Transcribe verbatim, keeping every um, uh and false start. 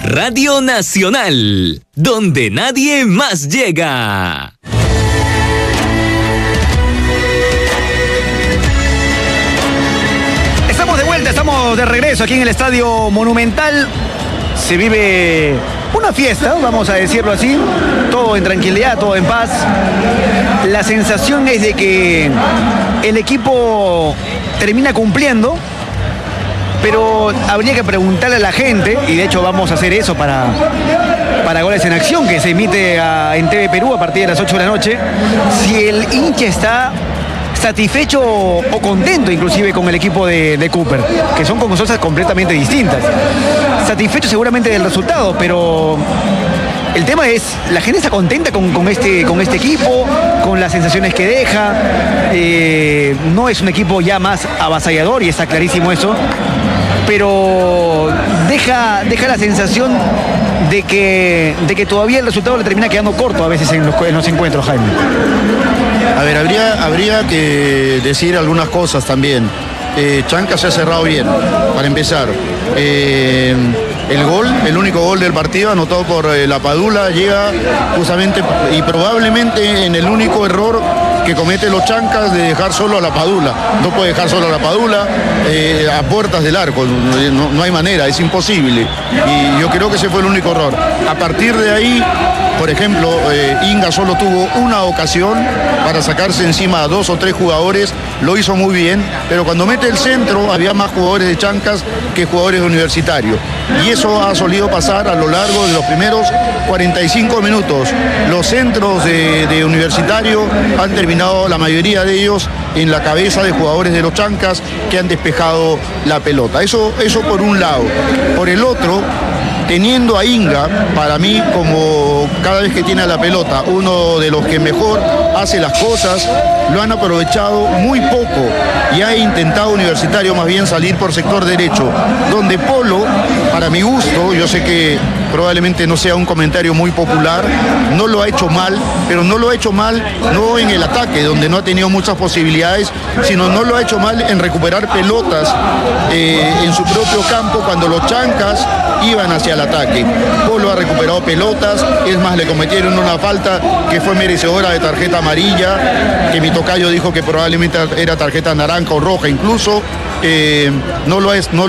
Radio Nacional, donde nadie más llega. Estamos de vuelta, estamos de regreso aquí en el Estadio Monumental. Se vive una fiesta, vamos a decirlo así, todo en tranquilidad, todo en paz. La sensación es de que el equipo termina cumpliendo, pero habría que preguntarle a la gente, y de hecho vamos a hacer eso para, para Goles en Acción, que se emite a, en T V Perú a partir de las ocho de la noche, si el hincha está satisfecho o contento inclusive con el equipo de, de Cooper, que son con cosas completamente distintas. Satisfecho seguramente del resultado, pero el tema es, la gente está contenta con, con, este, con este equipo, con las sensaciones que deja. Eh, no es un equipo ya más avasallador y está clarísimo eso, pero deja, deja la sensación de que, de que todavía el resultado le termina quedando corto a veces en los, en los encuentros, Jaime. A ver, habría, habría que decir algunas cosas también. Eh, Chanca se ha cerrado bien, para empezar. Eh, el gol, el único gol del partido anotado por eh, La Padula, llega justamente y probablemente en el único error que comete los Chancas de dejar solo a La Padula. No puede dejar solo a La Padula eh, a puertas del arco, no, no hay manera, es imposible. Y yo creo que ese fue el único error. A partir de ahí, por ejemplo, eh, Inga solo tuvo una ocasión para sacarse encima a dos o tres jugadores, lo hizo muy bien, pero cuando mete el centro había más jugadores de Chancas que jugadores de Universitario. Y eso ha solido pasar a lo largo de los primeros cuarenta y cinco minutos. Los centros de, de Universitario han terminado, la mayoría de ellos, en la cabeza de jugadores de los Chancas que han despejado la pelota. Eso, eso por un lado. Por el otro, teniendo a Inga, para mí, como cada vez que tiene a la pelota, uno de los que mejor hace las cosas, lo han aprovechado muy poco y ha intentado Universitario más bien salir por sector derecho, donde Polo, para mi gusto, yo sé que probablemente no sea un comentario muy popular, no lo ha hecho mal, pero no lo ha hecho mal no en el ataque, donde no ha tenido muchas posibilidades, sino no lo ha hecho mal en recuperar pelotas eh, en su propio campo cuando los Chancas iban hacia el ataque. Polo ha recuperado pelotas, es más, le cometieron una falta que fue merecedora de tarjeta amarilla, que mi tocayo dijo que probablemente era tarjeta naranja o roja incluso, eh, no lo es, no